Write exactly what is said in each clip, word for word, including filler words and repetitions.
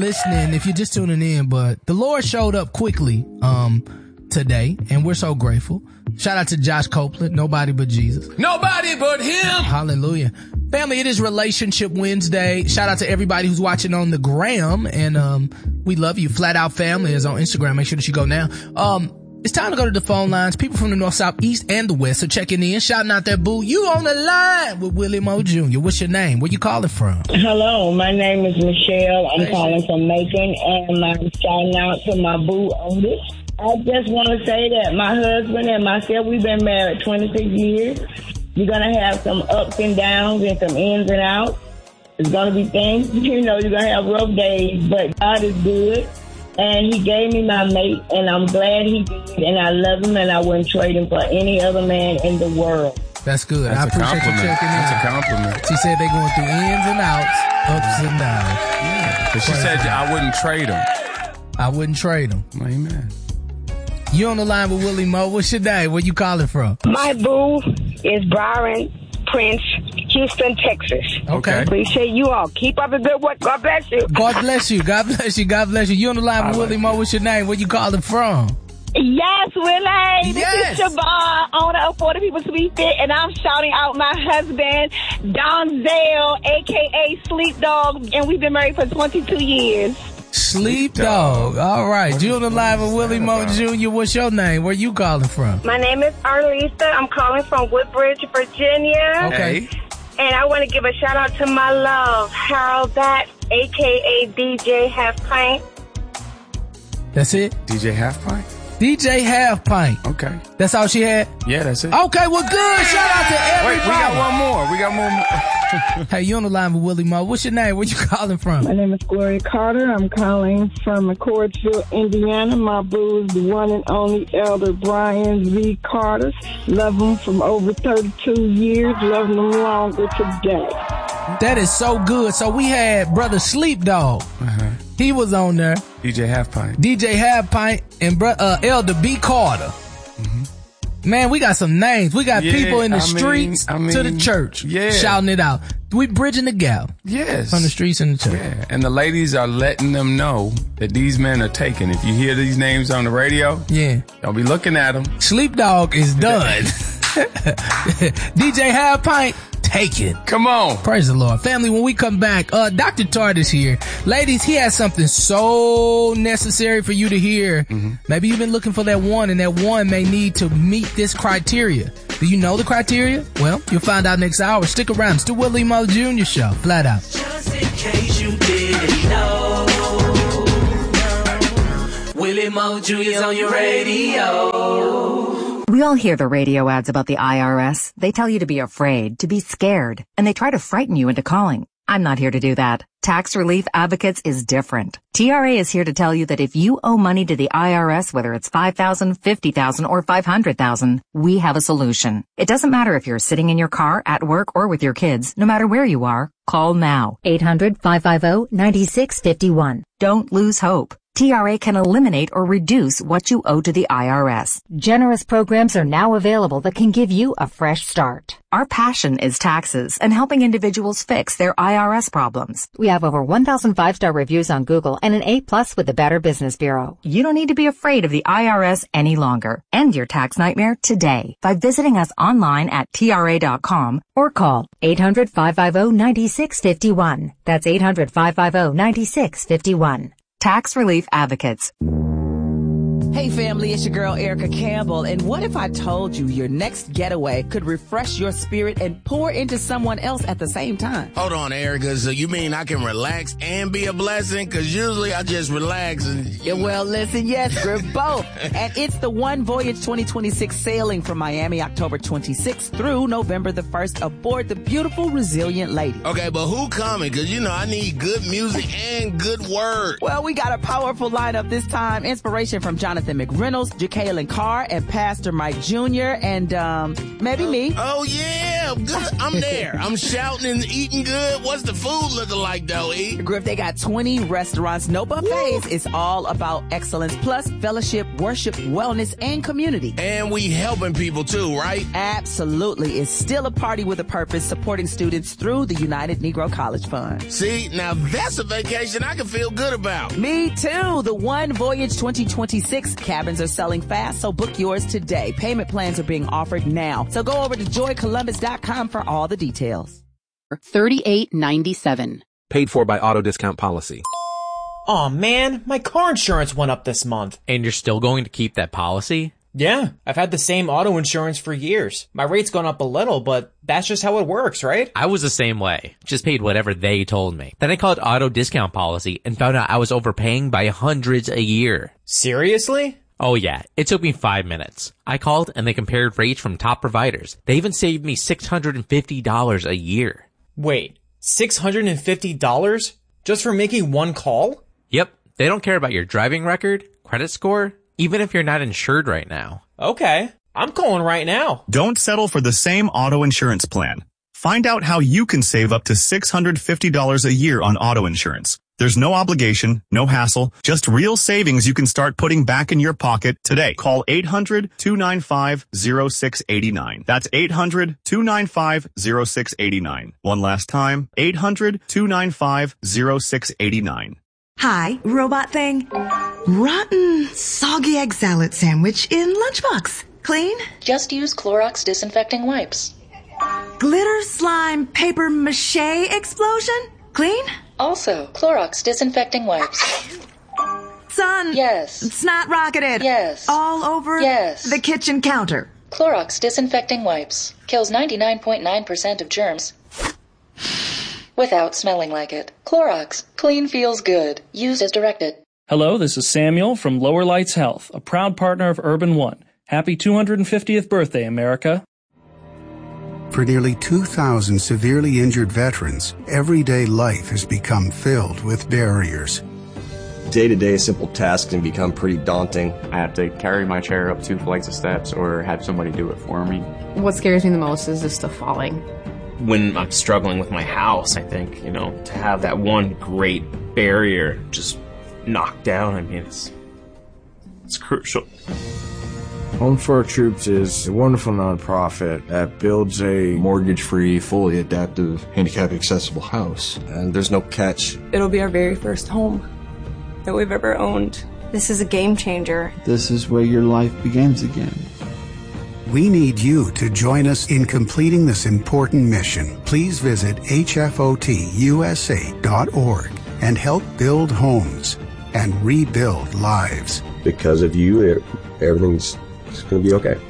listening, if you're just tuning in, but the Lord showed up quickly um today, and we're so grateful. Shout out to Josh Copeland, Nobody But Jesus. Nobody but him. Hallelujah. Family, it is Relationship Wednesday. Shout out to everybody who's watching on the gram, and um we love you. Flat Out Family is on Instagram. Make sure that you go now. Um It's time to go to the phone lines. People from the north, south, east, and the west are checking in, shouting out that boo. You on the line with Willie Moe Junior What's your name? Where you calling from? Hello, my name is Michelle. I'm hey, calling from Macon, and I'm shouting out to my boo Otis. I just want to say that my husband and myself, we've been married twenty-six years. You're going to have some ups and downs and some ins and outs. There's going to be things, you know, you're going to have rough days, but God is good. And he gave me my mate, and I'm glad he did, and I love him, and I wouldn't trade him for any other man in the world. That's good. That's I appreciate you checking in. That's a compliment. She said they're going through ins and outs, ups and downs. Yeah. But she said I wouldn't trade him. I wouldn't trade him. Amen. You on the line with Willie Moe. What's your name? Where you calling from? My boo is Byron Prince, Houston, Texas. Okay. Appreciate you all. Keep up the good work. God bless you. God bless you. God bless you. God bless you. You on the line with all Willie right. Moe. What's your name? Where you calling from? Yes, Willie. This Yes. is Shabba, owner of forty People to Be Fit, and I'm shouting out my husband, Donzel, a k a. Sleep Dog, and we've been married for twenty-two years. Sleep Dog. All right. You on the line with Willie Moe Junior What's your name? Where you calling from? My name is Arlisa. I'm calling from Woodbridge, Virginia. Okay. Hey. And I want to give a shout out to my love, Harold Batts, a k a. D J Half Pint. That's it? D J Half Pint? D J Half Pint. Okay. That's all she had? Yeah, that's it. Okay, well, good. Shout out to everybody. Wait, we got one more. We got one more. Hey, you on the line with Willie Moe. What's your name? Where you calling from? My name is Gloria Carter. I'm calling from McCordsville, Indiana. My boo is the one and only Elder Brian V. Carter. Love him from over thirty-two years. Love him longer today. That is so good. So we had Brother Sleep Dog. Uh-huh. He was on there. D J Half Pint. D J Half Pint and bro- uh, Elder B. Carter. Mm-hmm. Man, we got some names. We got Yeah, people in the I mean- streets I mean, to the church yeah. shouting it out. We bridging the gap Yes. from the streets and the church. Yeah. And the ladies are letting them know that these men are taken. If you hear these names on the radio, Yeah. don't be looking at them. Sleep Dog is done. D J Half Pint, take it. Come on. Praise the Lord. Family, when we come back, uh, Doctor Tart is here. Ladies, he has something so necessary for you to hear. Mm-hmm. Maybe you've been looking for that one, and that one may need to meet this criteria. Do you know the criteria? Well, you'll find out next hour. Stick around. It's the Willie Moe Junior Show. Flat out. Just in case you didn't know, Willie Moe Junior's on your radio. We all hear the radio ads about the I R S. They tell you to be afraid, to be scared, and they try to frighten you into calling. I'm not here to do that. Tax Relief Advocates is different. T R A is here to tell you that if you owe money to the I R S, whether it's five thousand dollars, fifty thousand dollars, or five hundred thousand dollars, we have a solution. It doesn't matter if you're sitting in your car, at work, or with your kids. No matter where you are, call now. eight hundred, five five zero, nine six five one. Don't lose hope. T R A can eliminate or reduce what you owe to the I R S. Generous programs are now available that can give you a fresh start. Our passion is taxes and helping individuals fix their I R S problems. We have over one thousand five-star reviews on Google and an A plus with the Better Business Bureau. You don't need to be afraid of the I R S any longer. End your tax nightmare today by visiting us online at T R A dot com or call eight hundred, five five zero, nine six five one. That's eight hundred, five five zero, nine six five one. Tax Relief Advocates. Hey family, it's your girl Erica Campbell, and what if I told you your next getaway could refresh your spirit and pour into someone else at the same time? Hold on, Erica, so you mean I can relax and be a blessing? Because usually I just relax and... Yeah, well, listen, yes, we're both. And it's the One Voyage twenty twenty-six sailing from Miami October twenty-sixth through November the first aboard the beautiful Resilient Lady. Okay, but who coming? Because, you know, I need good music and good word. Well, we got a powerful lineup this time. Inspiration from Jonathan McReynolds, Jacqueline Carr, and Pastor Mike Junior, and um, maybe me. Oh, yeah. yeah, good. I'm there. I'm shouting and eating good. What's the food looking like, though, E? Griff, they got twenty restaurants, no buffets. Woo. It's all about excellence, plus fellowship, worship, wellness, and community. And we helping people, too, right? Absolutely. It's still a party with a purpose, supporting students through the United Negro College Fund. See, now that's a vacation I can feel good about. Me too. The One Voyage twenty twenty-six cabins are selling fast, so book yours today. Payment plans are being offered now. So go over to joy columbus dot com for all the details. thirty-eight ninety-seven. Paid for by Auto Discount Policy. Aw, man, my car insurance went up this month. And you're still going to keep that policy? Yeah, I've had the same auto insurance for years. My rate's gone up a little, but that's just how it works, right? I was the same way. Just paid whatever they told me. Then I called Auto Discount Policy and found out I was overpaying by hundreds a year. Seriously? Oh yeah, it took me five minutes. I called and they compared rates from top providers. They even saved me six hundred fifty dollars a year. Wait, six hundred fifty dollars? Just for making one call? Yep, they don't care about your driving record, credit score, even if you're not insured right now. Okay, I'm calling right now. Don't settle for the same auto insurance plan. Find out how you can save up to six hundred fifty dollars a year on auto insurance. There's no obligation, no hassle, just real savings you can start putting back in your pocket today. Call eight hundred, two nine five, zero six eight nine. That's eight hundred, two nine five, zero six eight nine. One last time, eight hundred, two nine five, zero six eight nine. Hi, robot thing. Rotten, soggy egg salad sandwich in lunchbox. Clean? Just use Clorox disinfecting wipes. Glitter slime paper mache explosion? Clean? Also, Clorox disinfecting wipes. Son. Yes. Snot rocketed. Yes. All over yes. the kitchen counter. Clorox disinfecting wipes. Kills ninety-nine point nine percent of germs without smelling like it. Clorox. Clean feels good. Used as directed. Hello, this is Samuel from Lower Lights Health, a proud partner of Urban One. Happy two hundred fiftieth birthday, America. For nearly two thousand severely injured veterans, everyday life has become filled with barriers. Day-to-day simple tasks can become pretty daunting. I have to carry my chair up two flights of steps or have somebody do it for me. What scares me the most is just the falling. When I'm struggling with my house, I think, you know, to have that one great barrier just knocked down, I mean, it's, it's crucial. Home for Our Troops is a wonderful nonprofit that builds a mortgage-free, fully adaptive, handicap-accessible house. And there's no catch. It'll be our very first home that we've ever owned. This is a game changer. This is where your life begins again. We need you to join us in completing this important mission. Please visit H F O T U S A dot org and help build homes and rebuild lives. Because of you, everything's It's going to be okay.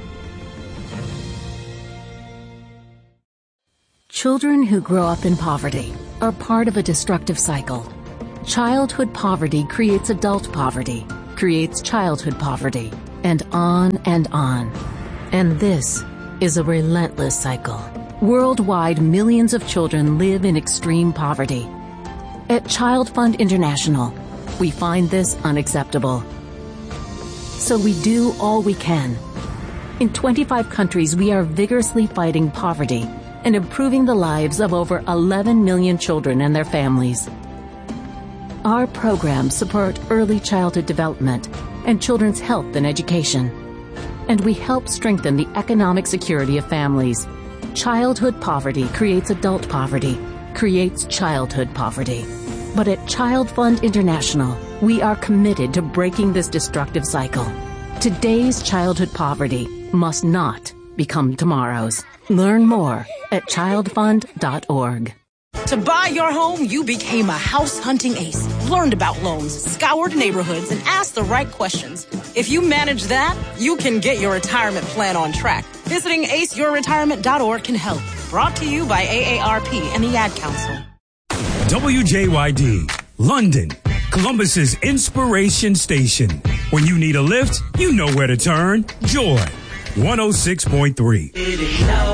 Children who grow up in poverty are part of a destructive cycle. Childhood poverty creates adult poverty, creates childhood poverty, and on and on. And this is a relentless cycle. Worldwide, millions of children live in extreme poverty. At Child Fund International, we find this unacceptable. So we do all we can. In twenty-five countries, we are vigorously fighting poverty and improving the lives of over eleven million children and their families. Our programs support early childhood development and children's health and education. And we help strengthen the economic security of families. Childhood poverty creates adult poverty, creates childhood poverty. But at Child Fund International, we are committed to breaking this destructive cycle. Today's childhood poverty must not become tomorrow's. Learn more at child fund dot org. To buy your home, you became a house hunting ace, learned about loans, scoured neighborhoods, and asked the right questions. If you manage that, you can get your retirement plan on track. Visiting ace your retirement dot org can help. Brought to you by A A R P and the Ad Council. W J Y D, London, Columbus's inspiration station. When you need a lift, you know where to turn. Joy, one oh six point three.